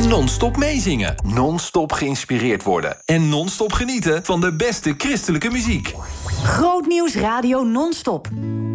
Non-stop meezingen, non-stop geïnspireerd worden... en non-stop genieten van de beste christelijke muziek. Grootnieuws Radio Non-stop.